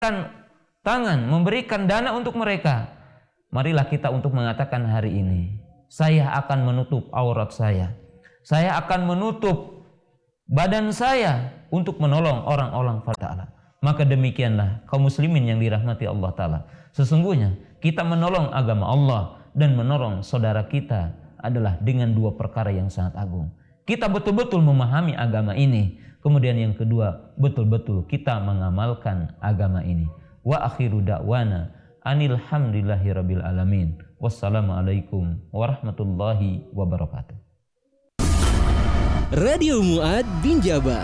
tangan, memberikan dana untuk mereka. Marilah kita untuk mengatakan hari ini, saya akan menutup aurat saya akan menutup badan saya untuk menolong orang-orang Ta'ala. Maka demikianlah kaum muslimin yang dirahmati Allah Ta'ala. Sesungguhnya kita menolong agama Allah dan menolong saudara kita adalah dengan dua perkara yang sangat agung. Kita betul-betul memahami agama ini. Kemudian yang kedua, betul-betul kita mengamalkan agama ini. Wa akhiru da'wana anil hamdulillahi rabbil alamin. Wassalamualaikum warahmatullahi wabarakatuh. Radio Mu'ad bin Jabal.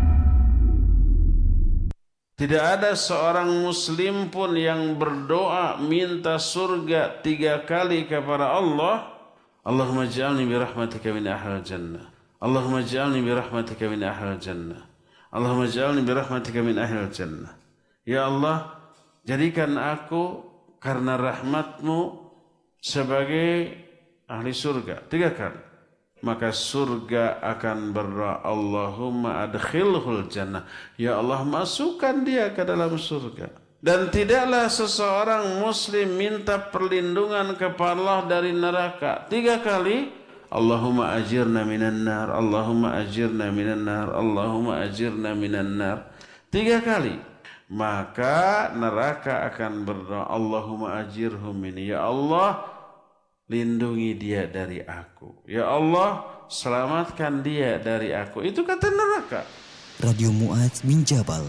Tidak ada seorang muslim pun yang berdoa minta surga 3 kali kepada Allah. Allahumma ja'alni birahmatika min ahlil jannah. Allahumma ja'alni birahmatika min ahlil jannah. Allahumma ja'alni birahmatika min ahlil jannah. Ya Allah, jadikan aku karena rahmatmu sebagai ahli surga 3 kali. Maka surga akan berdoa, Allahumma adkhilhul jannah. Ya Allah, masukkan dia ke dalam surga. Dan tidaklah seseorang muslim minta perlindungan kepada Allah dari neraka 3 kali. Allahumma ajirna minan nar, Allahumma ajirna minan nar, Allahumma ajirna minan nar 3 kali. Maka neraka akan berdoa, Allahumma ajirhum minni. Ya Allah, lindungi dia dari aku. Ya Allah, selamatkan dia dari aku. Itu kata neraka. Radio Mu'ad bin Jabal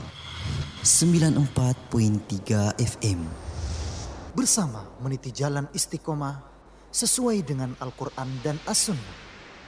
94.3 FM. Bersama meniti jalan istiqomah sesuai dengan Al-Quran dan As-Sunnah.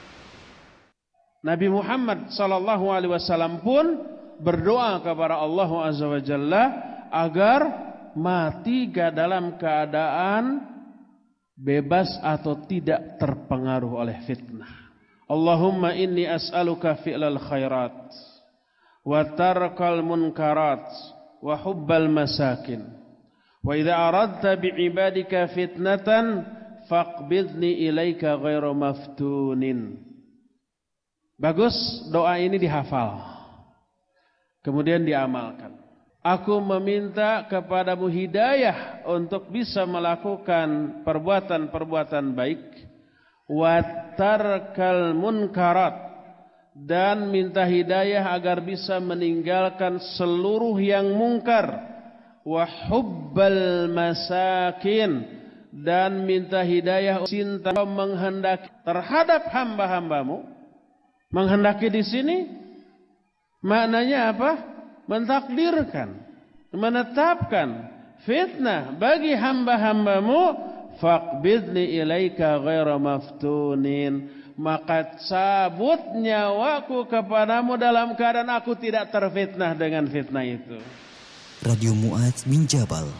Nabi Muhammad SAW pun berdoa kepada Allah Azza wa Jalla agar mati dalam keadaan bebas atau tidak terpengaruh oleh fitnah. Allahumma inni as'aluka fi'lal khairat wa tarkal munkarat wa hubbal masakin. Wa idza aradta bi'ibadika fitnatan faqbidni ilaika ghairu maftunin. Bagus, doa ini dihafal. Kemudian diamalkan. Aku meminta kepadamu hidayah untuk bisa melakukan perbuatan-perbuatan baik. Wa tarkal munkarat. Dan minta hidayah agar bisa meninggalkan seluruh yang mungkar. Wa hubbal masakin. Dan minta hidayah cinta menghendaki terhadap hamba-hambamu. Menghendaki di sini maknanya apa? Mentakdirkan, menetapkan fitnah bagi hamba-hambamu. Faqbidni ilaika ghaira maftunin. Maka cabut nyawaku kepadamu dalam keadaan aku tidak terfitnah dengan fitnah itu. Radio Mu'ad bin Jabal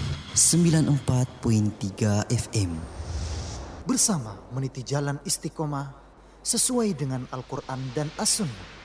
94.3 FM. Bersama meniti jalan istiqomah sesuai dengan Al-Quran dan As-Sunnah.